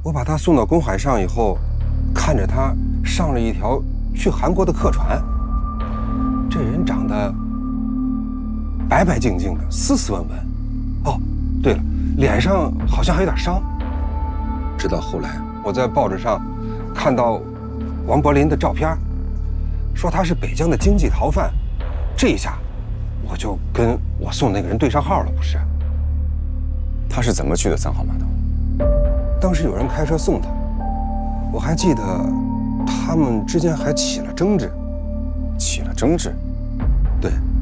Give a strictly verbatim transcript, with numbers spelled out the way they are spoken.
我把他送到公海上以后，看着他上了一条去韩国的客船。这人长得白白净净的，斯斯文文。哦，对了，脸上好像还有点伤。直到后来，我在报纸上看到王柏林的照片，说他是北疆的经济逃犯。这一下，我就跟我送那个人对上号了，不是？ 他是怎么去的三号码头？ 当时有人开车送他，我还记得他们之间还起了争执。 起了争执？ 对。